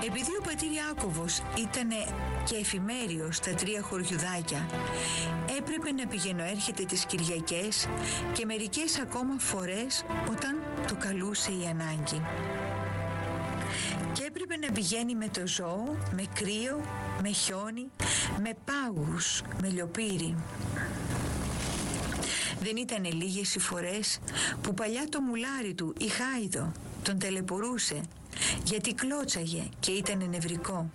Επειδή ο πατήρ Ιάκωβος ήταν και εφημέριος στα 3 χωριουδάκια, έπρεπε να πηγαινοέρχεται τις Κυριακές και μερικές ακόμα φορές όταν το καλούσε η ανάγκη. Και έπρεπε να πηγαίνει με το ζώο, με κρύο, με χιόνι, με πάγους, με λιοπύρι. Δεν ήταν λίγες οι φορές που παλιά το μουλάρι του, η Χάιδο, τον ταλαιπωρούσε γιατί κλώτσαγε και ήταν νευρικό.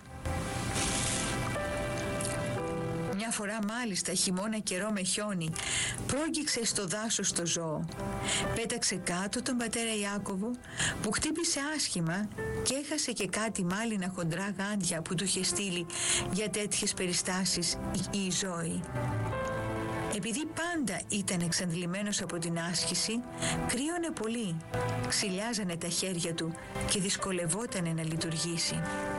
Μια φορά μάλιστα χειμώνα καιρό με χιόνι πρόγγιξε στο δάσος το ζώο. Πέταξε κάτω τον πατέρα Ιάκωβο που χτύπησε άσχημα και έχασε και κάτι μάλινα χοντρά γάντια που του είχε στείλει για τέτοιες περιστάσεις η Ζώη. Επειδή πάντα ήταν εξαντλημένος από την άσκηση, κρύωνε πολύ, ξυλιάζανε τα χέρια του και δυσκολευότανε να λειτουργήσει.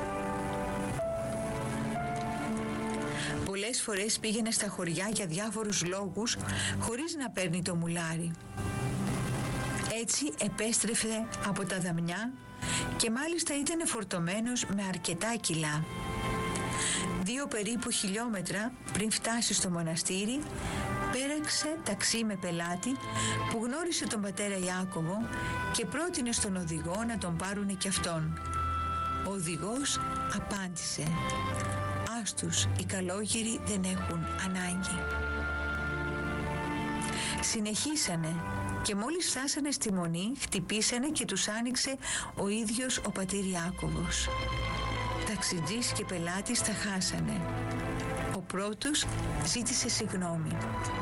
Πολλές φορές πήγαινε στα χωριά για διάφορους λόγους χωρίς να παίρνει το μουλάρι. Έτσι επέστρεφε από τα δαμιά και μάλιστα ήταν φορτωμένος με αρκετά κιλά. 2 περίπου χιλιόμετρα πριν φτάσει στο μοναστήρι, πέραξε ταξί με πελάτη που γνώρισε τον πατέρα Ιάκωβο και πρότεινε στον οδηγό να τον πάρουνε κι αυτόν. Ο οδηγός απάντησε: «Άστους, οι καλόγεροι δεν έχουν ανάγκη». Συνεχίσανε και μόλις φτάσανε στη Μονή, χτυπήσανε και τους άνοιξε ο ίδιος ο πατήρ Ιάκωβος. Ταξιτζής και πελάτης τα χάσανε. Ο πρώτος ζήτησε συγγνώμη.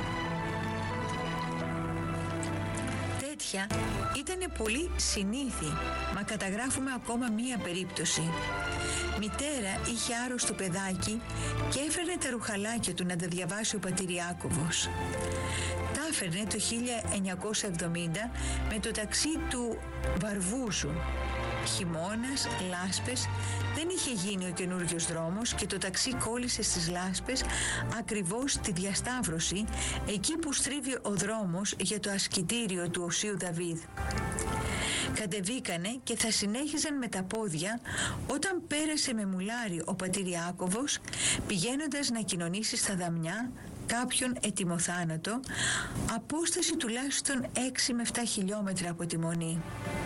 Τέτοια ήτανε πολύ συνήθη, μα καταγράφουμε ακόμα μία περίπτωση. Μητέρα είχε άρρωστο παιδάκι και έφερνε τα ρουχαλάκια του να τα διαβάσει ο πατήρ Ιάκωβος. Τα έφερνε το 1970 με το ταξί του Βαρβούζου. Χειμώνας, λάσπες, δεν είχε γίνει ο καινούριος δρόμος και το ταξί κόλλησε στις λάσπες ακριβώς στη διασταύρωση, εκεί που στρίβει ο δρόμος για το ασκητήριο του Οσίου Δαβίδ. Κατεβήκανε και θα συνέχιζαν με τα πόδια όταν πέρασε με μουλάρι ο πατήρ Ιάκωβος, πηγαίνοντας να κοινωνήσει στα δαμιά κάποιον ετοιμοθάνατο, απόσταση τουλάχιστον 6 με 7 χιλιόμετρα από τη Μονή.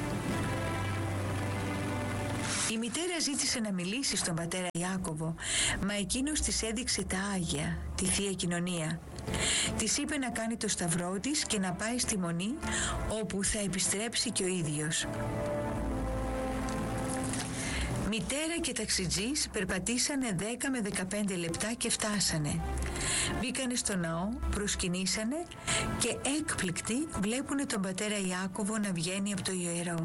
Η μητέρα ζήτησε να μιλήσει στον πατέρα Ιάκωβο, μα εκείνος της έδειξε τα Άγια, τη Θεία Κοινωνία. Της είπε να κάνει το σταυρό της και να πάει στη Μονή, όπου θα επιστρέψει και ο ίδιος. Μητέρα και ταξιτζής περπατήσανε 10 με 15 λεπτά και φτάσανε. Μπήκανε στο ναό, προσκυνήσανε και έκπληκτοι βλέπουνε τον πατέρα Ιάκωβο να βγαίνει από το ιερό.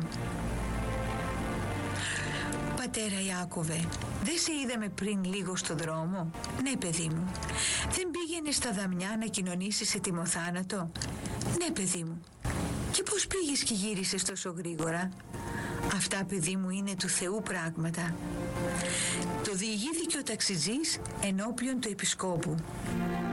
«Πατέρα Ιάκωβε, δεν σε είδαμε πριν λίγο στο δρόμο?» «Ναι, παιδί μου». «Δεν πήγαινες στα δαμιά να κοινωνήσεις ετοιμοθάνατο?» «Ναι, παιδί μου». «Και πώς πήγες και γύρισες τόσο γρήγορα?» «Αυτά, παιδί μου, είναι του Θεού πράγματα». Το διηγήθηκε ο ταξιτζής ενώπιον του επισκόπου.